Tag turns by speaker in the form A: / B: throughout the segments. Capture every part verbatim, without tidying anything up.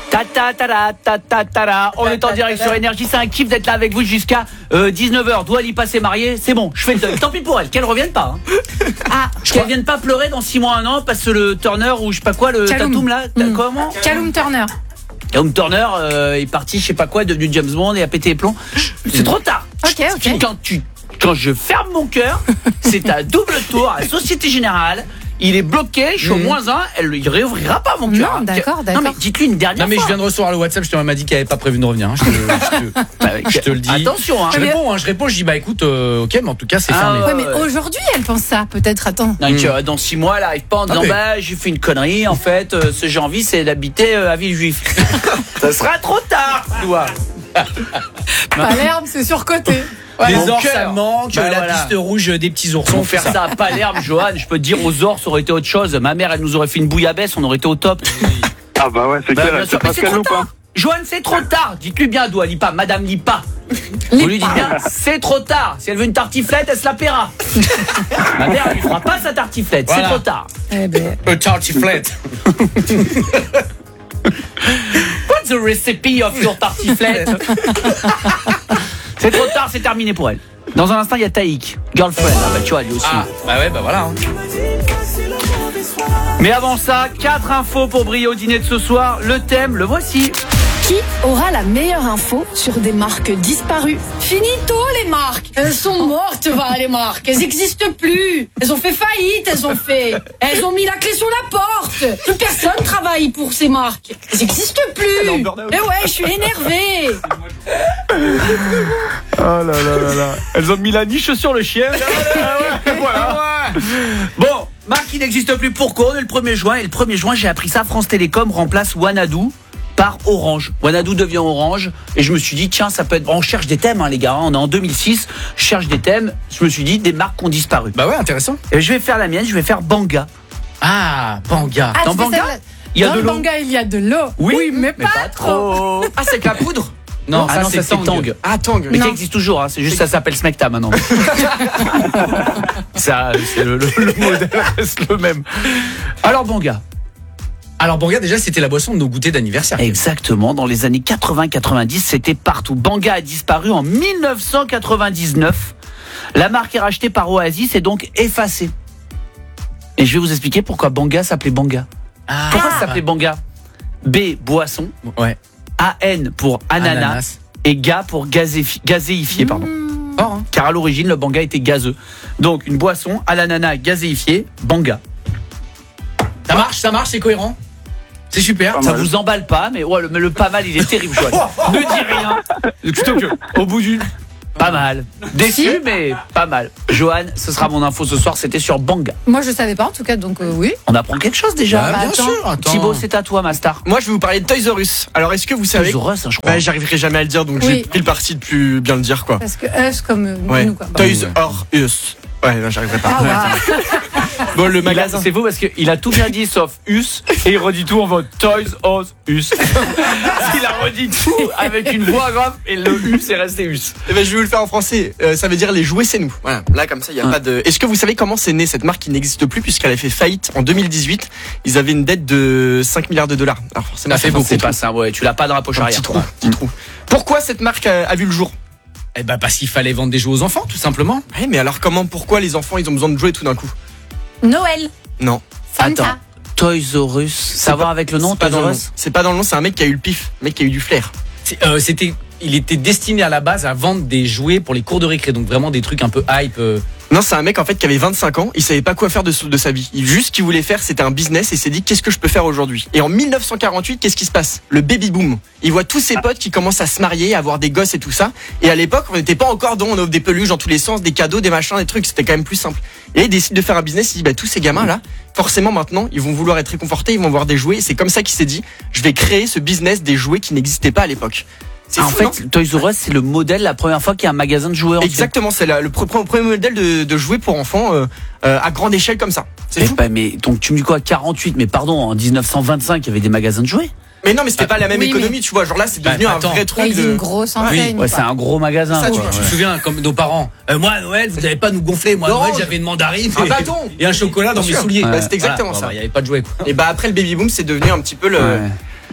A: Ta ta ta ta ta ta ta ta. On est en direct sur Énergie, c'est un kiff d'être là avec vous jusqu'à euh, dix-neuf heures. Dua Lipa s'est mariée, c'est bon, je fais le deuil. Tant pis pour elle, qu'elle revienne pas. Hein. Ah, qu'elle vienne pas pleurer dans six mois, un an, parce que le Turner ou je sais pas quoi, le
B: Callum.
A: Tatum là,
B: Mmh.
A: comment
B: Callum Turner.
A: Callum Turner euh, est parti, je sais pas quoi, devenu James Bond et a pété les plombs. C'est trop tard.
B: Ok, ok.
A: Quand tu, quand je ferme mon cœur, c'est à double tour à la Société Générale. Il est bloqué, je suis au
C: Mmh.
A: moins un, elle il réouvrira pas mon cœur.
B: Non, d'accord, d'accord.
A: Non mais dites-lui une dernière
C: Non mais
A: fois.
C: je viens de recevoir le WhatsApp, je te m'a dit qu'elle avait pas prévu de revenir. Hein. Je, te, je, te,
A: Bah,
C: je te le dis.
A: Attention, hein.
C: Je réponds, hein, je réponds, je dis bah écoute, euh, ok, mais en tout cas c'est
A: Ah,
C: fermé.
B: Ouais, mais
A: ouais.
B: aujourd'hui, elle pense ça, peut-être. Attends.
A: Donc, euh, dans six mois, elle arrive pas en disant
C: Ah, mais-
A: bah j'ai fait une connerie. En fait, euh, ce que j'ai envie, c'est d'habiter euh, à Villejuif. Ça sera trop tard, toi.
B: Palerme, c'est surcoté.
C: Les
A: Mon
C: ors
A: cœur.
C: ça manque,
A: Bah,
C: la
A: voilà.
C: piste rouge des petits oursons.
A: Pour faire ça à Palerme, Johan, je peux te dire aux ors, ça aurait été autre chose. Ma mère, elle nous aurait fait une bouillabaisse, on aurait été au top.
D: Ah bah ouais, c'est
A: Bah,
D: clair,
A: bien
D: elle
A: sûr,
D: sait
A: mais
D: pas
A: c'est
D: ce qu'elle
A: trop
D: loupe.
A: tard.
D: Hein.
A: Johan, c'est trop tard. Dites-lui bien, Dua Lipa, Madame Lipa. Vous lui dites bien, c'est trop tard. Si elle veut une tartiflette, elle se la paiera. Ma mère, elle lui fera pas sa tartiflette,
C: Voilà.
A: c'est trop tard.
B: Eh ben.
C: A tartiflette.
A: What's the recipe of your tartiflette? C'est trop tard, c'est terminé pour elle. Dans un instant, il y a Taïk, girlfriend. Ah bah tu vois, lui aussi.
C: Ah, bah ouais, bah voilà. Hein.
A: Mais avant ça, quatre infos pour briller au dîner de ce soir. Le thème, le voici.
E: Qui aura la meilleure info sur des marques disparues?
F: Finito les marques. Elles sont mortes, va les marques. Elles n'existent plus. Elles ont fait faillite, elles ont fait. Elles ont mis la clé sur la porte. Plus personne travaille pour ces marques. Elles n'existent plus. Et ouais, je suis énervée.
A: Oh là là là là. Elles ont mis la niche sur le chien. Voilà. Bon, marque qui n'existe plus. Pourquoi? On est le premier juin. Et le premier juin, j'ai appris ça. France Télécom remplace Wanadoo par Orange. Wanadoo devient Orange. Et je me suis dit, tiens, ça peut être... On cherche des thèmes, hein, les gars. On est en deux mille six. Je cherche des thèmes. Je me suis dit, des marques qui ont disparu.
C: Bah ouais, intéressant.
A: Et je vais faire la mienne. Je vais faire Banga.
C: Ah, Banga.
B: Ah,
A: Dans
B: tu fais
A: Banga,
B: ça, là.
A: il y a
B: Dans
A: de
B: le
A: l'eau.
B: Banga, il y a de l'eau.
A: Oui,
B: mais, pas, trop.
C: Ah, c'est de la poudre? Non,
A: Ah
C: ça
A: non,
C: c'est
A: ça, c'est
C: Tang.
A: Tang.
C: Ah, Tang.
A: Mais
B: Non.
A: qui existe toujours, hein. C'est juste ça s'appelle Smecta maintenant. Ça, c'est le, le, le modèle reste le même. Alors Banga.
C: Alors Banga, déjà, c'était la boisson de nos goûters d'anniversaire.
A: Exactement, dans les années quatre-vingts quatre-vingt-dix, c'était partout. Banga a disparu en mille neuf cent quatre-vingt-dix-neuf. La marque est rachetée par Oasis et donc effacée. Et je vais vous expliquer pourquoi Banga s'appelait Banga.
C: Ah.
A: Pourquoi ça s'appelait Banga? B, boisson.
C: Ouais.
A: A N pour ananas.
C: Ananas.
A: Et Ga pour gazéfi- gazéifié, pardon.
C: Oh, hein.
A: Car à l'origine, le Banga était gazeux. Donc une boisson à l'ananas gazéifiée, Banga.
C: Ça marche, ça marche, c'est cohérent. C'est super.
D: Pas
A: Ça
D: mal.
A: vous emballe pas, mais ouais, le, mais le pas mal, il est terrible, Joël. Ne dis rien. Plutôt que, au bout d'une... Pas mal. Déçu, mais pas mal. Johan, ce sera mon info ce soir, c'était sur Banga.
B: Moi, je savais pas, en tout cas, donc euh, oui.
A: On apprend quelque chose déjà.
C: Bah,
B: Bah,
C: bien
B: attends.
C: sûr, attends.
A: Thibaut, c'est à toi, ma star.
G: Moi, je vais vous parler de Toys R Us. Alors, est-ce que vous savez...
A: Toys R Us, hein, je crois.
G: Bah, j'arriverai jamais à le dire, donc
B: Oui.
G: j'ai pris le parti de plus bien le dire, quoi.
B: Parce que us comme euh,
G: Ouais.
B: nous, quoi. Bon.
G: Toys R Us. Ouais, non, j'arriverai pas.
B: Ah, ouais.
G: Bon, le
A: Il a-
G: magasin...
A: C'est faux parce qu'il a tout bien dit sauf us et il redit tout en mode Toys R Us. Il a redit tout avec une voix grave et le us est resté us.
G: Eh ben, je vais vous le faire en français. Euh, ça veut dire les jouets, c'est nous. Voilà. Là, comme ça, il y a
A: Ah.
G: pas de. Est-ce que vous savez comment c'est né cette marque qui n'existe plus puisqu'elle a fait faillite en deux mille dix-huit? Ils avaient une dette de cinq milliards de dollars. Alors forcément,
C: Ça fait
G: ça
C: beaucoup.
A: C'est pas ça, ouais, tu l'as pas dans la poche
G: Un
A: arrière.
G: petit trou,
A: quoi.
G: petit trou. Pourquoi cette marque a, a vu le jour?
C: Eh ben parce qu'il fallait vendre des jouets aux enfants, tout simplement.
G: Ouais, mais alors comment, pourquoi les enfants ils ont besoin de jouer tout d'un coup?
B: Noël.
G: Non.
B: Santa.
A: Attends. Toys R Us. Ça va avec le nom,
G: C'est pas
A: Toys
G: dans le
A: R
G: nom.
A: Us?
G: C'est pas dans le nom. C'est un mec qui a eu le pif, un mec qui a eu du flair.
C: C'est- euh, C'était, il était destiné à la base à vendre des jouets pour les cours de récré, donc vraiment des trucs un peu hype. euh.
G: Non, c'est un mec en fait qui avait vingt-cinq ans, il savait pas quoi faire de, de sa vie. Il, juste ce qu'il voulait faire, c'était un business et il s'est dit qu'est-ce que je peux faire aujourd'hui. Et en mille neuf cent quarante-huit, qu'est-ce qui se passe? Le baby boom. Il voit tous ses potes qui commencent à se marier, à avoir des gosses et tout ça. Et à l'époque, on n'était pas encore dans, on offre des peluches dans tous les sens, des cadeaux, des machins, des trucs. C'était quand même plus simple. Et là, il décide de faire un business. Il dit bah tous ces gamins là, forcément maintenant, ils vont vouloir être réconfortés, ils vont voir des jouets. Et c'est comme ça qu'il s'est dit je vais créer ce business des jouets qui n'existaient pas à l'époque. C'est
A: Ah, en
G: fou, non
A: fait, Toys R Us, c'est le modèle, la première fois qu'il y a un magasin de jouets.
G: Exactement, c'est la- le pre- pre- premier modèle de, de jouets pour enfants euh, euh, à grande échelle comme ça. C'est
A: Eh
G: fou.
A: ben, mais donc tu me dis quoi, quarante-huit? Mais pardon, en dix-neuf cent vingt-cinq, il y avait des magasins de jouets.
G: Mais non, mais c'était pas la même
B: oui,
G: économie, tu vois. Genre là, c'est devenu
C: Bah,
G: un
C: attends.
G: vrai
B: Ouais,
G: truc
B: ils ont
G: de.
B: une grosse enseigne.
A: Ouais,
B: quoi.
A: c'est un gros magasin.
G: Ça, tu-
A: quoi.
C: Tu
A: Ouais.
C: te souviens, comme nos parents, euh, moi à Noël, vous n'avez pas nous gonfler. Moi à
G: Non,
C: Noël,
G: je-
C: j'avais une mandarine
G: Un
C: et,
G: bâton.
C: et un chocolat dans
G: Bien
C: mes
G: sûr.
C: souliers.
G: Bah, c'était exactement
C: Voilà.
G: ça.
C: Bon, bah, il n'y avait pas de jouets. Quoi.
G: Et bah après le baby boom, c'est devenu un petit peu le.
A: Ouais.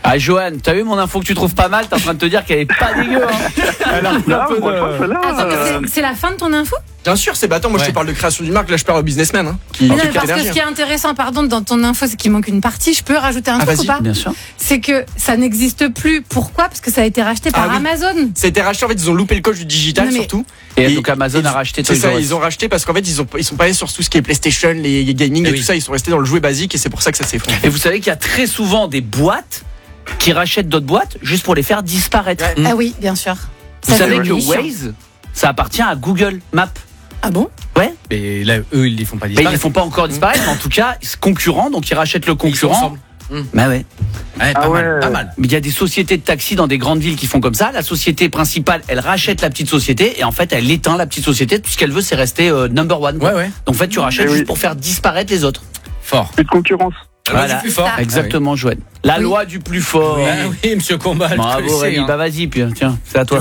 A: Ah, Johan, t'as vu mon info que tu trouves pas mal? T'es en train de te dire qu'elle est pas dégueu, hein. Elle a un
D: Là,
A: peu
D: franchement,
A: de...
D: celle-là,
B: Attends, mais
D: euh,
B: c'est- c'est la fin de ton info?
G: Bien sûr, c'est battant. Moi, je
C: Ouais.
G: te parle de création d'une marque. Là, je parle au businessman. Hein, qui,
B: Mais non,
G: qui
B: mais parce que
G: énergie,
B: ce qui est
G: hein.
B: intéressant, pardon, dans ton info, c'est qu'il manque une partie. Je peux rajouter un
G: Ah,
B: truc
G: vas-y.
B: ou pas?
A: Bien sûr.
B: C'est que ça n'existe plus. Pourquoi? Parce que ça a été racheté par
G: Ah oui.
B: Amazon.
G: Ça a été racheté. En fait, ils ont loupé le coche du digital
B: Non, mais-
G: surtout.
A: Et donc Amazon a racheté
G: C'est
A: Toys
G: ça,
A: R Us.
G: ils ont racheté parce qu'en fait, ils, ont, ils sont pas allés sur tout ce qui est PlayStation, les gaming
C: Eh
G: et
C: oui.
G: tout ça. Ils sont restés dans le jouet basique et c'est pour ça que ça s'effondre.
A: Et vous savez qu'il y a très souvent des boîtes qui rachètent d'autres boîtes juste pour les faire disparaître.
G: Ouais.
B: Ah oui, bien sûr.
A: Vous
B: Ça,
A: savez
B: c'est
A: que
B: chiant.
A: Waze, ça appartient à Google Maps.
B: Ah bon?
A: Ouais,
C: Mais là, eux, ils les font pas
A: mais ils
C: disparaître.
A: les font pas encore disparaître, mais en tout cas, c'est concurrent, donc ils rachètent le
C: Ils sont
A: concurrent.
C: ensemble.
A: Bah ouais.
C: Ouais, pas
D: Ah
C: mal,
D: ouais.
C: pas mal.
A: Mais il y a des sociétés de taxi dans des grandes villes qui font comme ça. La société principale, elle rachète la petite société et en fait, elle éteint la petite société. Tout ce qu'elle veut, c'est rester euh, number one. quoi.
C: Ouais, ouais.
A: Donc en fait, tu rachètes
D: Eh
A: juste
D: oui.
A: pour faire disparaître les autres.
C: Fort.
D: plus de concurrence.
C: La loi
A: Voilà.
C: du plus fort.
B: Ça.
A: Exactement, Joanne. La
B: Oui.
A: loi du plus fort.
C: Ah oui, monsieur Combal.
A: Bravo
C: je le sais,
A: Rémi,
C: hein.
A: bah vas-y, puis tiens, c'est à toi.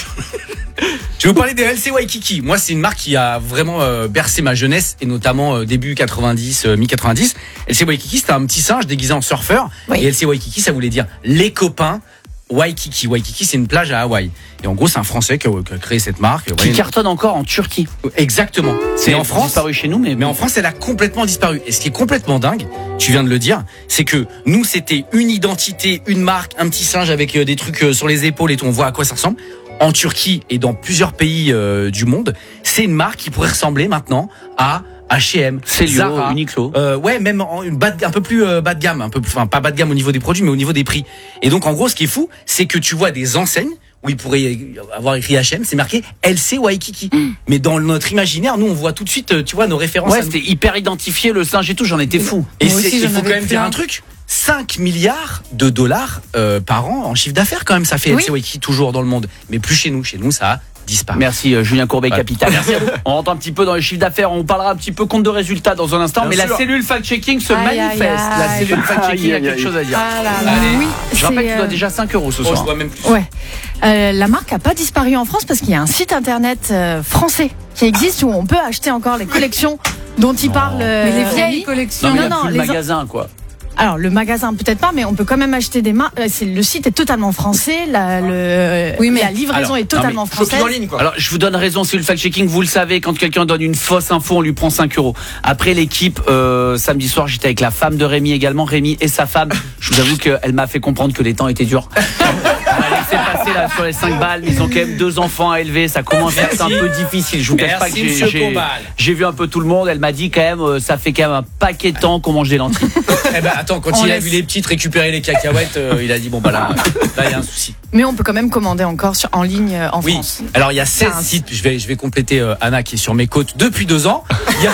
C: Je vais vous parler des L C Waikiki. Moi, c'est une marque qui a vraiment euh, bercé ma jeunesse et notamment euh, début quatre-vingt-dix, euh, mi-quatre-vingt-dix. L C Waikiki, c'était un petit singe déguisé en surfeur.
B: Oui.
C: Et L C Waikiki, ça voulait dire les copains Waikiki. Waikiki, c'est une plage à Hawaï. Et en gros, c'est un Français qui a, qui a créé cette marque.
A: Qui cartonne encore en Turquie.
C: Exactement.
A: C'est
C: en France.
A: disparu chez nous, mais,
C: Mais en France, elle a complètement disparu. Et ce qui est complètement dingue, tu viens de le dire, c'est que nous, c'était une identité, une marque, un petit singe avec euh, des trucs euh, sur les épaules et tout. On voit à quoi ça ressemble. En Turquie et dans plusieurs pays euh, du monde, c'est une marque qui pourrait ressembler maintenant à H et M,
A: Célio,
C: Zara,
A: Uniqlo.
C: euh, ouais, même en une bas de- un peu plus euh, bas de gamme, un peu, plus- enfin pas bas de gamme au niveau des produits, mais au niveau des prix. Et donc en gros, ce qui est fou, c'est que tu vois des enseignes où il pourrait avoir écrit H et M, c'est marqué L C Waikiki. Mais dans notre imaginaire, nous on voit tout de suite, euh, tu vois, nos références.
A: Ouais,
C: à nous.
A: c'était hyper identifié, le singe et tout, j'en étais fou.
C: Et
B: Moi
C: c'est-
B: aussi,
C: il
B: j'en
C: faut
B: avais
C: quand même dire
B: plein.
C: un truc. cinq milliards de dollars euh, par an en chiffre d'affaires quand même, ça fait
B: Oui.
C: L C Waikiki toujours dans le monde. Mais plus chez nous, chez nous ça a disparu.
A: Merci euh, Julien Courbet,
C: Ouais.
A: capital. On rentre un petit peu dans les chiffres d'affaires, on parlera un petit peu compte de résultats dans un instant,
G: Bien
A: mais
G: sûr.
A: la cellule fact-checking se
B: Aïe, aïe,
A: manifeste. La
B: aïe.
A: cellule fact-checking a
D: Aïe, aïe,
A: quelque
D: aïe.
A: chose à dire.
B: Ah là là.
C: Allez.
B: Oui,
A: Je rappelle
B: c'est,
A: que tu dois
B: euh,
A: déjà cinq euros ce
C: Oh, je
A: soir.
C: vois même plus.
H: Ouais. Euh, la marque a pas disparu en France parce qu'il y a un site internet euh, français qui existe où on peut acheter encore les collections dont il parle. euh,
B: Mais les vieilles
H: Rémi.
B: collections.
A: Non, mais il y
H: non,
A: a plus
H: les
A: le
H: en-
A: magasin, quoi.
H: Alors le magasin peut-être pas, mais on peut quand même acheter des marques. Euh, c'est- Le site est totalement français. La, le,
B: Oui, mais-
H: la livraison
A: Alors,
H: est totalement
A: non,
G: Shopping
H: française.
G: en ligne, quoi.
A: Alors, je vous donne raison, c'est le fact-checking, vous le savez, quand quelqu'un donne une fausse info, on lui prend cinq euros. Après l'équipe, euh, samedi soir, j'étais avec la femme de Rémi également, Rémi et sa femme. Je vous avoue qu'elle m'a fait comprendre que les temps étaient durs. On a laissé passer là sur les cinq balles, mais ils ont quand même deux enfants à élever, ça commence à être un
C: Merci.
A: peu difficile. Je vous cache pas que
C: Merci,
A: j'ai-
C: monsieur
A: j'ai
C: Combal.
A: j'ai vu un peu tout le monde, elle m'a dit quand même, euh, ça fait quand même un paquet de temps qu'on mange des lentilles.
C: Eh ben attends, quand
H: On
C: il a
H: laisse.
C: vu les petites récupérer les cacahuètes, euh, il a dit bon bah là, là il y a un souci.
H: Mais on peut quand même commander encore sur, en ligne euh, en
C: Oui.
H: France.
C: Alors il y a seize
H: C'est un-
C: sites. Je vais je vais compléter euh, Anna qui est sur mes côtes depuis deux ans. Il y a,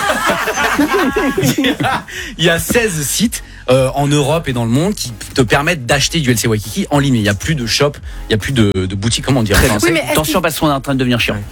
C: il y a, il y a seize sites euh, en Europe et dans le monde qui te permettent d'acheter du L C Waikiki en ligne. Il y a plus de shop, il y a plus de, de boutique. Comment on dirait
A: Très
C: en
A: bien.
C: français
B: Oui, mais est-ce
A: Attention parce qu'on est en train de devenir chiant.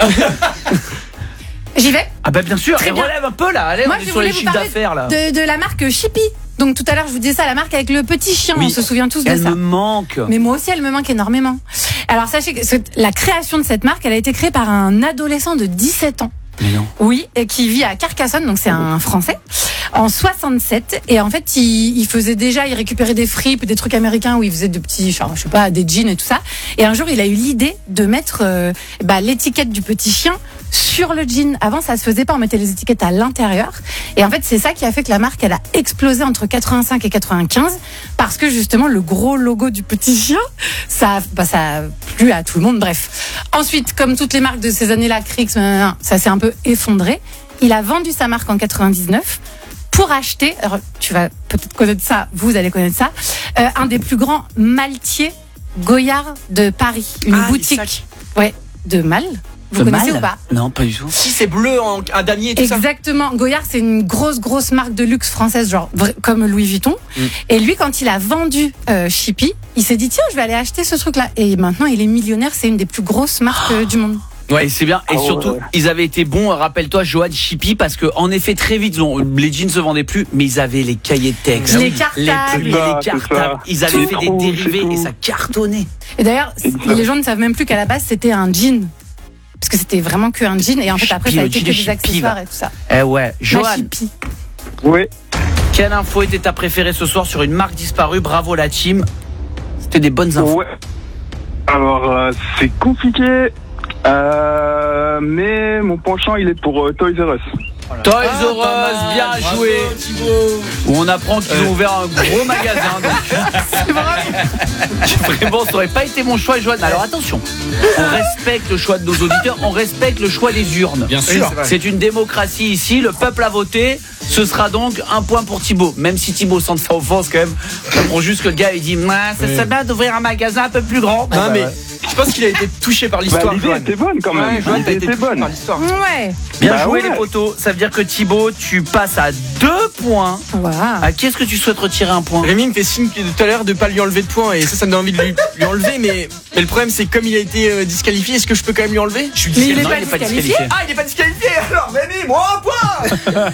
B: J'y vais.
A: Ah bah bien sûr,
B: Très
A: elle
B: bien.
A: relève un peu là, allez,
B: Moi,
A: on est
B: je
A: sur les
B: voulais vous
A: chiffres
B: parler
A: d'affaires là.
B: De, de la marque Chippy. Donc tout à l'heure, je vous disais ça, la marque avec le petit chien.
A: Oui.
B: On se souvient tous de
A: Elle
B: ça.
A: me manque.
B: Mais moi aussi, elle me manque énormément. Alors sachez que ce- la création de cette marque, elle a été créée par un adolescent de dix-sept ans.
A: Mais non.
B: Oui, et qui vit à Carcassonne, donc c'est un Français, en soixante-sept. Et en fait, il, il faisait déjà, il récupérait des fripes, des trucs américains où il faisait de petits, genre, je sais pas, des jeans et tout ça. Et un jour, il a eu l'idée de mettre euh, bah, l'étiquette du petit chien sur le jean. Avant, ça se faisait pas, on mettait les étiquettes à l'intérieur. Et en fait, c'est ça qui a fait que la marque, elle a explosé entre quatre-vingt-cinq et quatre-vingt-quinze, parce que justement, le gros logo du petit chien, ça, bah, ça a plu à tout le monde. Bref. Ensuite, comme toutes les marques de ces années-là, Crix, ça s'est un peu effondré. Il a vendu sa marque en quatre-vingt-dix-neuf pour acheter, alors tu vas peut-être connaître ça, vous allez connaître ça, euh, un des plus grands maltiers Goyard de Paris, une
G: Ah, les
B: boutique,
G: sacs.
B: ouais, de Mal. Vous
A: De
B: connaissez
A: mal
B: ou pas?
A: Non, pas du tout.
G: Si c'est bleu en à damier et tout ça.
B: Exactement. Goyard, c'est une grosse, grosse marque de luxe française, genre vra- comme Louis Vuitton.
C: Mm.
B: Et lui, quand il a vendu euh, Chippy, il s'est dit tiens, je vais aller acheter ce truc-là. Et maintenant, il est millionnaire. C'est une des plus grosses marques euh, du monde.
A: Ouais, et c'est bien. Et
D: Ah ouais.
A: surtout, ils avaient été bons, rappelle-toi, Johan Chippy, parce que en effet, très vite, ils ont- les jeans se vendaient plus, mais ils avaient les cahiers de texte,
B: Les
A: les
B: cartables.
A: plumes,
D: Ah,
A: les
D: c'est
A: cartables.
D: ça.
A: Ils avaient
D: C'est
A: fait
D: trop,
A: des
D: c'est
A: dérivés
D: tout.
A: et ça cartonnait.
B: Et d'ailleurs,
D: Exact.
B: les gens ne savent même plus qu'à la base, c'était un jean. Parce que c'était vraiment que un jean. Et en fait, après,
A: Chippy,
B: ça a
A: le
B: été
A: jean
B: que
A: de
B: des
A: Chippy,
B: accessoires
A: va.
B: et tout ça.
A: Eh ouais.
B: La
A: Johan,
B: Chippy.
D: Oui.
A: quelle info était ta préférée ce soir sur une marque disparue? Bravo la team. T'as des bonnes infos.
D: Ouais. Alors, euh, c'est compliqué, euh, mais mon penchant, il est pour euh, Toys R Us.
A: Toys
C: Ah,
A: R
C: pas
A: Us,
C: mal.
A: bien
C: Bravo,
A: joué.
C: Thibaut.
A: Où on apprend qu'ils ont ouvert un gros magasin. Donc...
H: C'est vrai.
A: Vraiment, ça aurait pas été mon choix, Joanne. Alors attention, on respecte le choix de nos auditeurs, on respecte le choix des urnes.
C: Bien sûr.
A: C'est une démocratie ici, le peuple a voté. Ce sera donc un point pour Thibaut. Même si Thibaut sent sa offense quand même. Pour juste que le gars il dit ça serait bien d'ouvrir un magasin un peu plus grand.
G: Non, mais je pense qu'il a été touché par
D: Bah,
G: l'histoire.
D: l'idée
G: Joanne.
D: était bonne quand même.
G: Ouais, Joanne, t'as
D: L'idée
G: été
D: était
G: touché
D: bonne.
G: par l'histoire.
H: Ouais.
A: Bien
D: Bah
A: joué
D: ouais.
A: les potos. Ça veut dire que Thibaut, tu passes à deux points.
B: Voilà.
A: À qui est-ce que tu souhaites retirer un point?
G: Rémi me fait signe que tout à l'heure de pas lui enlever de points et ça, ça me donne envie de lui, lui enlever. Mais, mais le problème, c'est que comme il a été euh, disqualifié, est-ce que je peux quand même lui enlever?
C: Je suis
B: Mais il est
A: Non,
B: pas
A: il est pas
B: disqualifié.
A: disqualifié.
G: Ah, il est pas disqualifié alors, Rémi, moi un point.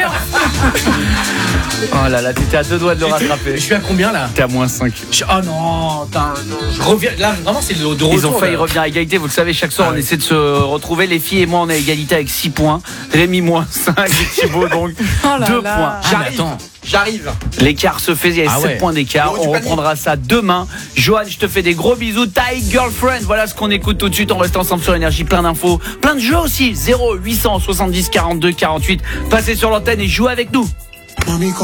A: Oh là là, t'étais à deux doigts de le
C: Je
A: rattraper.
C: suis à combien là?
A: T'es à moins cinq.
C: Je- Oh non, putain, je reviens. Là, vraiment, c'est de retour.
A: Ils ont failli
C: là.
A: revenir à égalité, vous le savez, chaque soir
C: Ah
A: on
C: oui.
A: essaie de se retrouver. Les filles et moi on est à égalité avec six points. Rémi moins cinq et Thibaut donc
B: Oh là
A: deux
B: là.
A: points.
C: Ah, mais
G: J'arrive.
C: attends.
G: J'arrive.
A: L'écart se fait, il y a
C: Ah
A: sept
C: ouais.
A: points d'écart.
G: Le haut du
A: On
G: panier.
A: reprendra ça demain. Joanne, je te fais des gros bisous. Ty Girlfriend, voilà ce qu'on écoute tout de suite. On reste ensemble sur Énergie, plein d'infos, plein de jeux aussi. zéro huit cent soixante-dix quarante-deux quarante-huit. Passez sur l'antenne et jouez avec nous.